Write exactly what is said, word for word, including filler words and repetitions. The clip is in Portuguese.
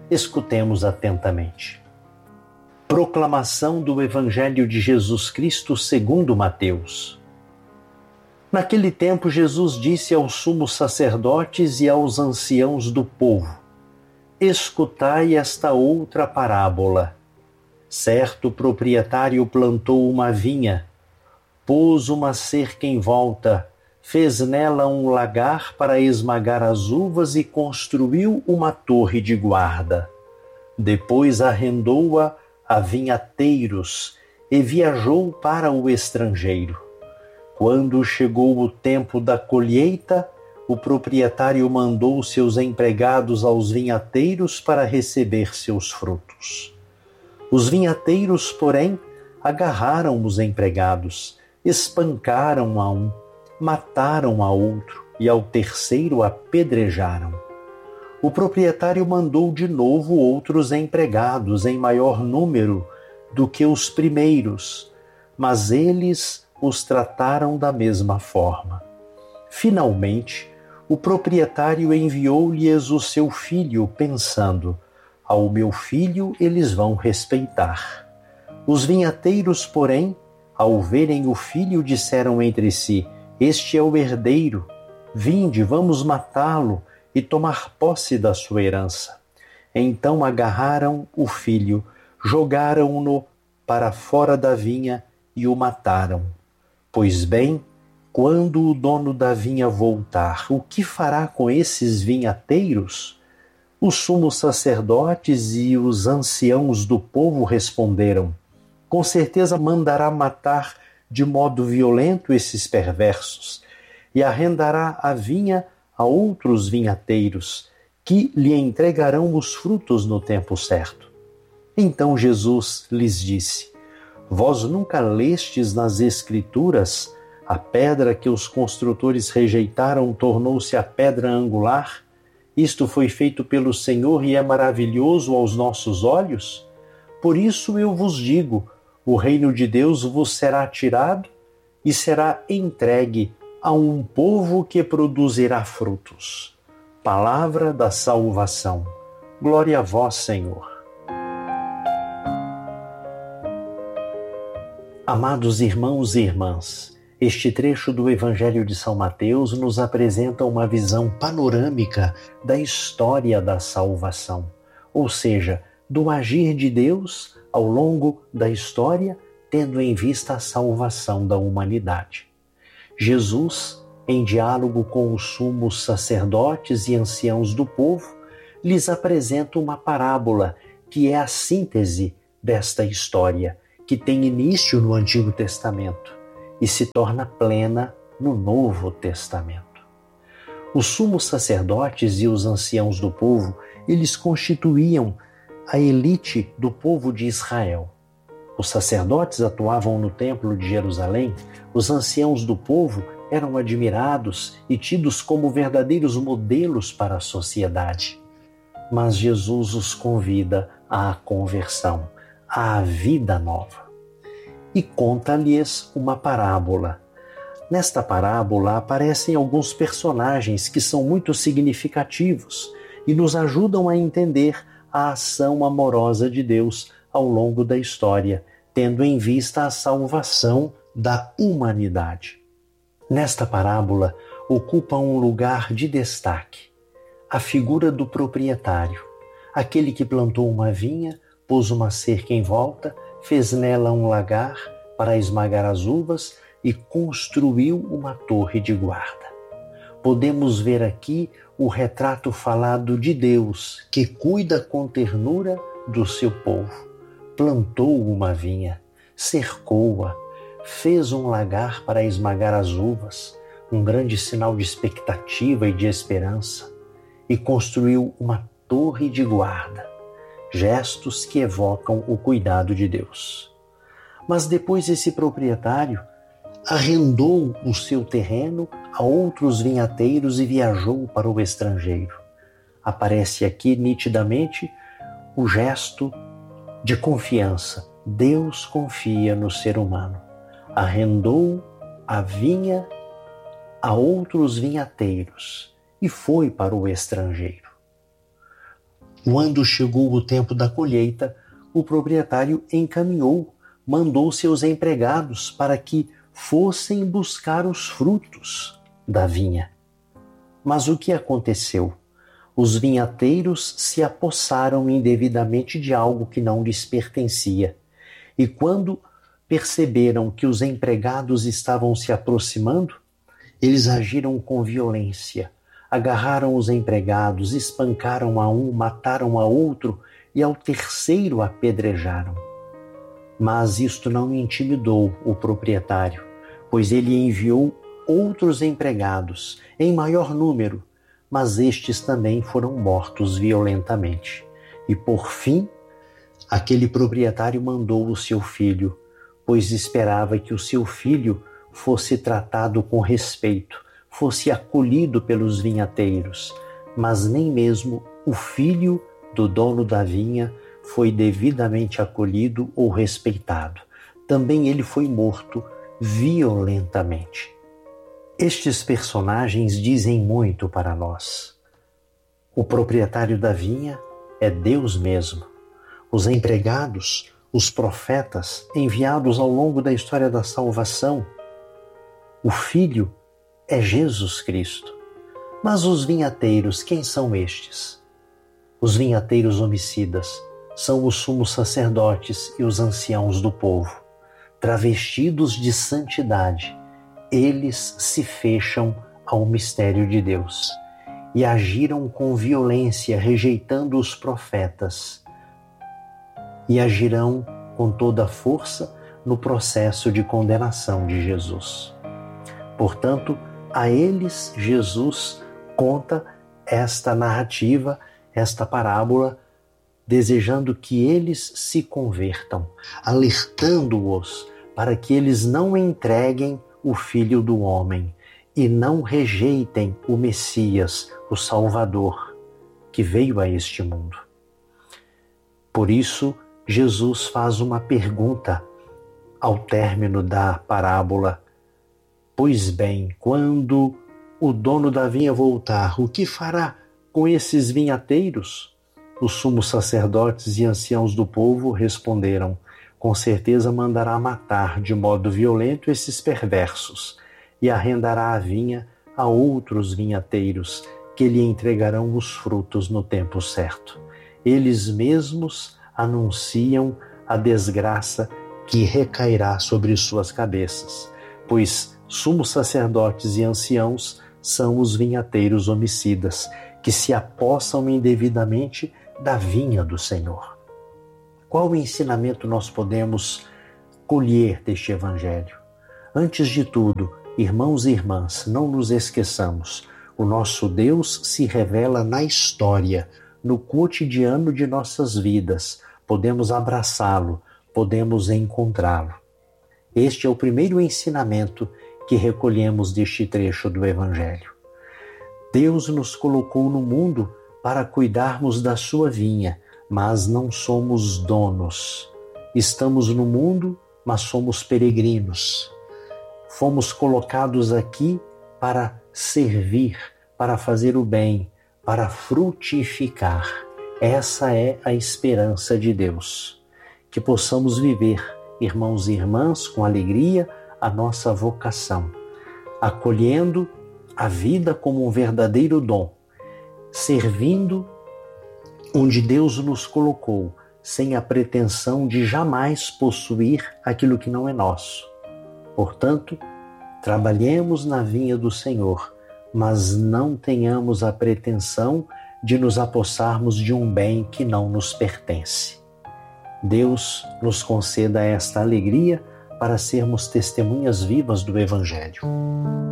Escutemos atentamente. Proclamação do Evangelho de Jesus Cristo segundo Mateus. Naquele tempo, Jesus disse aos sumos sacerdotes e aos anciãos do povo: escutai esta outra parábola. Certo proprietário plantou uma vinha, pôs uma cerca em volta, fez nela um lagar para esmagar as uvas e construiu uma torre de guarda. Depois arrendou-a a vinhateiros e viajou para o estrangeiro. Quando chegou o tempo da colheita, o proprietário mandou seus empregados aos vinhateiros para receber seus frutos. Os vinhateiros, porém, agarraram os empregados, espancaram a um, mataram a outro e ao terceiro apedrejaram. O proprietário mandou de novo outros empregados em maior número do que os primeiros, mas eles os trataram da mesma forma. Finalmente, o proprietário enviou-lhes o seu filho, pensando: ao meu filho eles vão respeitar. Os vinhateiros, porém, ao verem o filho, disseram entre si: este é o herdeiro, vinde, vamos matá-lo e tomar posse da sua herança. Então agarraram o filho, jogaram-no para fora da vinha e o mataram. Pois bem, quando o dono da vinha voltar, o que fará com esses vinhateiros? Os sumos sacerdotes e os anciãos do povo responderam: com certeza mandará matar de modo violento esses perversos e arrendará a vinha a outros vinhateiros, que lhe entregarão os frutos no tempo certo. Então Jesus lhes disse: vós nunca lestes nas Escrituras: a pedra que os construtores rejeitaram tornou-se a pedra angular? Isto foi feito pelo Senhor e é maravilhoso aos nossos olhos? Por isso eu vos digo: o reino de Deus vos será tirado e será entregue a um povo que produzirá frutos. Palavra da salvação. Glória a vós, Senhor. Amados irmãos e irmãs, este trecho do Evangelho de São Mateus nos apresenta uma visão panorâmica da história da salvação, ou seja, do agir de Deus ao longo da história, tendo em vista a salvação da humanidade. Jesus, em diálogo com os sumos sacerdotes e anciãos do povo, lhes apresenta uma parábola que é a síntese desta história, que tem início no Antigo Testamento e se torna plena no Novo Testamento. Os sumos sacerdotes e os anciãos do povo, eles constituíam a elite do povo de Israel. Os sacerdotes atuavam no templo de Jerusalém, os anciãos do povo eram admirados e tidos como verdadeiros modelos para a sociedade. Mas Jesus os convida à conversão, à vida nova. E conta-lhes uma parábola. Nesta parábola aparecem alguns personagens que são muito significativos e nos ajudam a entender a ação amorosa de Deus ao longo da história, tendo em vista a salvação da humanidade. Nesta parábola ocupa um lugar de destaque a figura do proprietário, aquele que plantou uma vinha, pôs uma cerca em volta, fez nela um lagar para esmagar as uvas e construiu uma torre de guarda. Podemos ver aqui o retrato falado de Deus, que cuida com ternura do seu povo. Plantou uma vinha, cercou-a, fez um lagar para esmagar as uvas, um grande sinal de expectativa e de esperança, e construiu uma torre de guarda, gestos que evocam o cuidado de Deus. Mas depois esse proprietário arrendou o seu terreno a outros vinhateiros e viajou para o estrangeiro. Aparece aqui nitidamente o gesto de confiança. Deus confia no ser humano. Arrendou a vinha a outros vinhateiros e foi para o estrangeiro. Quando chegou o tempo da colheita, o proprietário encaminhou, mandou seus empregados para que fossem buscar os frutos da vinha. Mas o que aconteceu? Os vinhateiros se apossaram indevidamente de algo que não lhes pertencia. E quando perceberam que os empregados estavam se aproximando, eles agiram com violência. Agarraram os empregados, espancaram a um, mataram a outro e ao terceiro apedrejaram. Mas isto não intimidou o proprietário, pois ele enviou outros empregados, em maior número, mas estes também foram mortos violentamente. E por fim, aquele proprietário mandou o seu filho, pois esperava que o seu filho fosse tratado com respeito, fosse acolhido pelos vinhateiros, mas nem mesmo o filho do dono da vinha foi devidamente acolhido ou respeitado. Também ele foi morto violentamente. Estes personagens dizem muito para nós. O proprietário da vinha é Deus mesmo. Os empregados, os profetas enviados ao longo da história da salvação, o Filho é Jesus Cristo. Mas os vinhateiros, quem são estes? Os vinhateiros homicidas são os sumos sacerdotes e os anciãos do povo. Travestidos de santidade, eles se fecham ao mistério de Deus e agiram com violência, rejeitando os profetas, e agirão com toda a força no processo de condenação de Jesus. Portanto, a eles Jesus conta esta narrativa, esta parábola, desejando que eles se convertam, alertando-os para que eles não entreguem o Filho do Homem e não rejeitem o Messias, o Salvador, que veio a este mundo. Por isso, Jesus faz uma pergunta ao término da parábola. Pois bem, quando o dono da vinha voltar, o que fará com esses vinhateiros? Os sumos sacerdotes e anciãos do povo responderam: com certeza mandará matar de modo violento esses perversos e arrendará a vinha a outros vinhateiros que lhe entregarão os frutos no tempo certo. Eles mesmos anunciam a desgraça que recairá sobre suas cabeças, pois sumos sacerdotes e anciãos são os vinhateiros homicidas, que se apossam indevidamente da vinha do Senhor. Qual ensinamento nós podemos colher deste Evangelho? Antes de tudo, irmãos e irmãs, não nos esqueçamos, o nosso Deus se revela na história, no cotidiano de nossas vidas. Podemos abraçá-lo, podemos encontrá-lo. Este é o primeiro ensinamento que recolhemos deste trecho do Evangelho. Deus nos colocou no mundo para cuidarmos da sua vinha, mas não somos donos. Estamos no mundo, mas somos peregrinos. Fomos colocados aqui para servir, para fazer o bem, para frutificar. Essa é a esperança de Deus. Que possamos viver, irmãos e irmãs, com alegria, a nossa vocação, acolhendo a vida como um verdadeiro dom, servindo onde Deus nos colocou, sem a pretensão de jamais possuir aquilo que não é nosso. Portanto, trabalhemos na vinha do Senhor, mas não tenhamos a pretensão de nos apossarmos de um bem que não nos pertence. Deus nos conceda esta alegria para sermos testemunhas vivas do Evangelho.